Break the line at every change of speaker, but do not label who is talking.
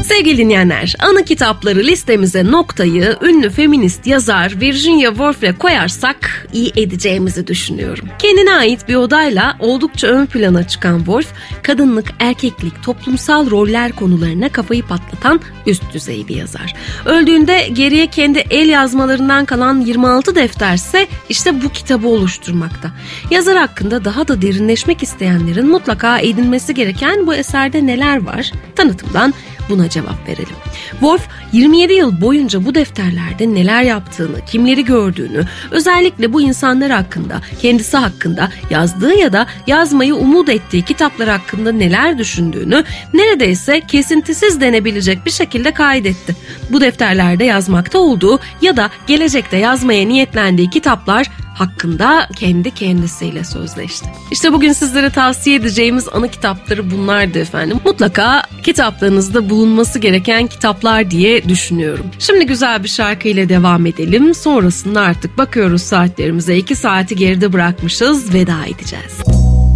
Sevgili dinleyenler, anı kitapları listemize noktayı ünlü feminist yazar Virginia Woolf'le koyarsak iyi edeceğimizi düşünüyorum. Kendine ait bir odayla oldukça ön plana çıkan Woolf, kadınlık, erkeklik, toplumsal roller konularına kafayı patlatan üst düzey bir yazar. Öldüğünde geriye kendi el yazmalarından kalan 26 defterse işte bu kitabı oluşturmakta. Yazar hakkında daha da derinleşmek isteyenlerin mutlaka edinmesi gereken bu eserde neler var? Tanıtımdan buna cevap verelim. Woolf 27 yıl boyunca bu defterlerde neler yaptığını, kimleri gördüğünü, özellikle bu insanlar hakkında, kendisi hakkında, yazdığı ya da yazmayı umut ettiği kitaplar hakkında neler düşündüğünü neredeyse kesintisiz denebilecek bir şekilde kaydetti. Bu defterlerde yazmakta olduğu ya da gelecekte yazmaya niyetlendiği kitaplar hakkında kendi kendisiyle sözleşti. İşte bugün sizlere tavsiye edeceğimiz anı kitapları bunlardı efendim. Mutlaka kitaplarınızda bulunması gereken kitaplar diye düşünüyorum. Şimdi güzel bir şarkıyla devam edelim. Sonrasında artık bakıyoruz saatlerimize, 2 saati geride bırakmışız, veda edeceğiz.